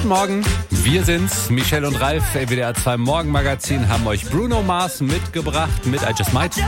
Morgen, wir sind's, Michelle und Ralf, WDR 2 Morgenmagazin, haben euch Bruno Mars mitgebracht mit I Just Might.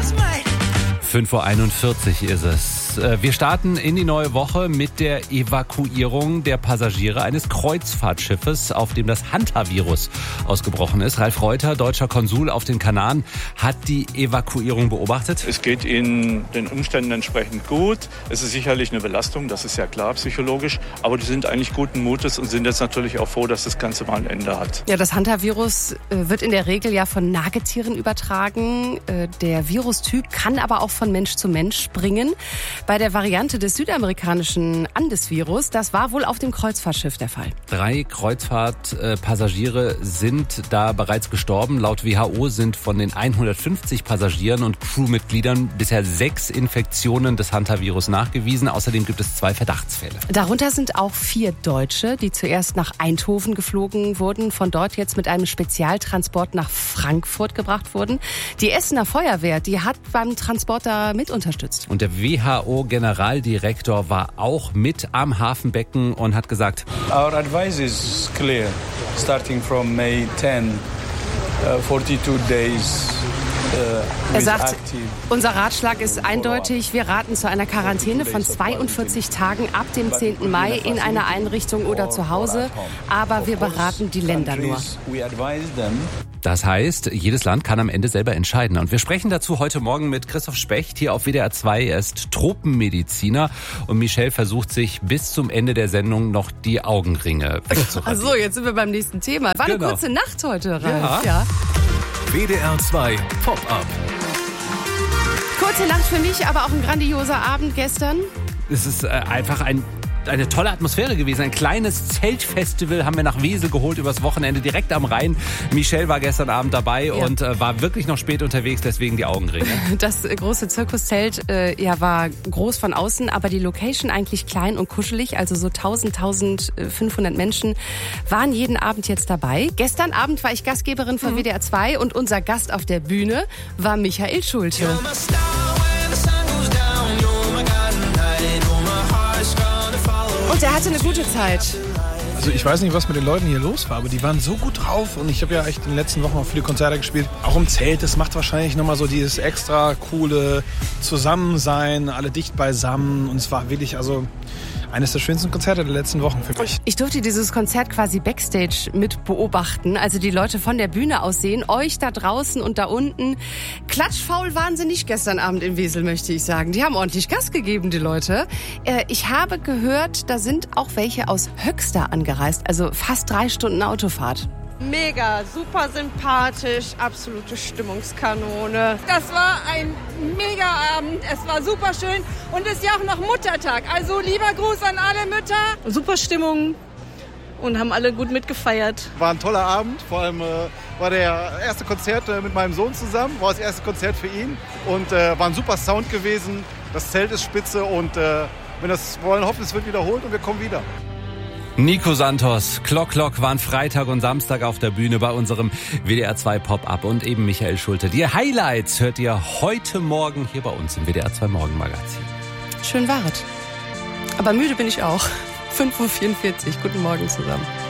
5:41 Uhr ist es. Wir starten in die neue Woche mit der Evakuierung der Passagiere eines Kreuzfahrtschiffes, auf dem das Hantavirus ausgebrochen ist. Ralf Reuter, deutscher Konsul auf den Kanaren, hat die Evakuierung beobachtet. Es geht Ihnen den Umständen entsprechend gut. Es ist sicherlich eine Belastung, das ist ja klar psychologisch. Aber die sind eigentlich guten Mutes und sind jetzt natürlich auch froh, dass das Ganze mal ein Ende hat. Ja, das Hantavirus wird in der Regel ja von Nagetieren übertragen. Der Virustyp kann aber auch von Mensch zu Mensch springen. Bei der Variante des südamerikanischen Andesvirus, das war wohl auf dem Kreuzfahrtschiff der Fall. 3 Kreuzfahrtpassagiere sind da bereits gestorben. Laut WHO sind von den 150 Passagieren und Crewmitgliedern bisher 6 Infektionen des Hantavirus nachgewiesen. Außerdem gibt es 2 Verdachtsfälle. Darunter sind auch 4 Deutsche, die zuerst nach Eindhoven geflogen wurden, von dort jetzt mit einem Spezialtransport nach Frankfurt gebracht wurden. Die Essener Feuerwehr, die hat beim Transport da mit unterstützt. Und der WHO-Generaldirektor war auch mit am Hafenbecken und hat gesagt: Our advice is clear. Starting from May 10, 42 days. Er sagt, unser Ratschlag ist eindeutig, wir raten zu einer Quarantäne von 42 Tagen ab dem 10. Mai in einer Einrichtung oder zu Hause, aber wir beraten die Länder nur. Das heißt, jedes Land kann am Ende selber entscheiden. Und wir sprechen dazu heute Morgen mit Christoph Specht hier auf WDR 2. Er ist Tropenmediziner und Michelle versucht sich bis zum Ende der Sendung noch die Augenringe wegzuradieren. Achso, jetzt sind wir beim nächsten Thema. War eine kurze Nacht heute, Ralf. Ja. WDR 2 Pop-Up. Kurze Nacht für mich, aber auch ein grandioser Abend gestern. Es ist einfach eine tolle Atmosphäre gewesen. Ein kleines Zeltfestival haben wir nach Wesel geholt übers Wochenende direkt am Rhein. Michelle war gestern Abend dabei und war wirklich noch spät unterwegs, deswegen die Augenringe. Das große Zirkuszelt war groß von außen, aber die Location eigentlich klein und kuschelig. Also so 1500 Menschen waren jeden Abend jetzt dabei. Gestern Abend war ich Gastgeberin von WDR 2 und unser Gast auf der Bühne war Michael Schulte. Und er hatte eine gute Zeit. Also ich weiß nicht, was mit den Leuten hier los war, aber die waren so gut drauf. Und ich habe ja echt in den letzten Wochen auch viele Konzerte gespielt. Auch im Zelt, das macht wahrscheinlich nochmal so dieses extra coole Zusammensein, alle dicht beisammen. Und es war wirklich eines der schönsten Konzerte der letzten Wochen für mich. Ich durfte dieses Konzert quasi Backstage mit beobachten. Also die Leute von der Bühne aus sehen, euch da draußen und da unten. Klatschfaul waren sie nicht gestern Abend in Wesel, möchte ich sagen. Die haben ordentlich Gas gegeben, die Leute. Ich habe gehört, da sind auch welche aus Höxter angereist. Also fast 3 Stunden Autofahrt. Mega, super sympathisch, absolute Stimmungskanone. Das war ein mega Abend, es war super schön und es ist ja auch noch Muttertag. Also lieber Gruß an alle Mütter. Super Stimmung und haben alle gut mitgefeiert. War ein toller Abend, vor allem war der erste Konzert mit meinem Sohn zusammen, war das erste Konzert für ihn und war ein super Sound gewesen. Das Zelt ist spitze und wir wollen hoffen, es wird wiederholt und wir kommen wieder. Nico Santos, Klock waren Freitag und Samstag auf der Bühne bei unserem WDR 2 Pop-Up und eben Michael Schulte. Die Highlights hört ihr heute Morgen hier bei uns im WDR 2 Morgenmagazin. Schön war's. Aber müde bin ich auch. 5:44 Uhr. Guten Morgen zusammen.